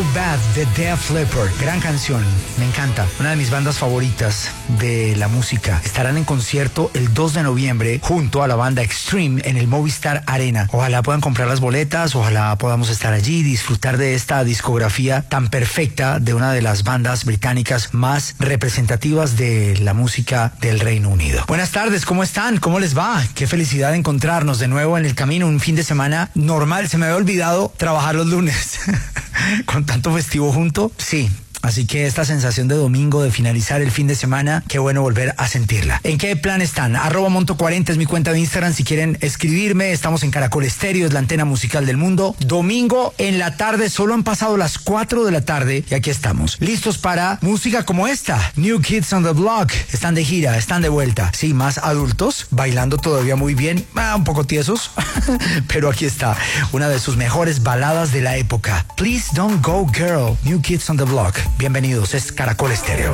Bad de Def Leppard. Gran canción, me encanta. Una de mis bandas favoritas de la música. Estarán en concierto el 2 de noviembre junto a la banda Extreme en el Movistar Arena. Ojalá puedan comprar las boletas, ojalá podamos estar allí y disfrutar de esta discografía tan perfecta de una de las bandas británicas más representativas de la música del Reino Unido. Buenas tardes, ¿cómo están? ¿Cómo les va? Qué felicidad encontrarnos de nuevo en el camino, un fin de semana normal. Se me había olvidado trabajar los lunes con tanto festivo junto. Sí. Así que esta sensación de domingo, de finalizar el fin de semana, qué bueno volver a sentirla. ¿En qué plan están? @Monto40 es mi cuenta de Instagram. Si quieren escribirme, estamos en Caracol Estéreo, es la antena musical del mundo. Domingo en la tarde, solo han pasado las 4 de la tarde y aquí estamos, listos para música como esta. New Kids on the Block. Están de gira, están de vuelta. Sí, más adultos, bailando todavía muy bien, un poco tiesos, pero aquí está, una de sus mejores baladas de la época. Please Don't Go Girl, New Kids on the Block. Bienvenidos, es Caracol Estéreo.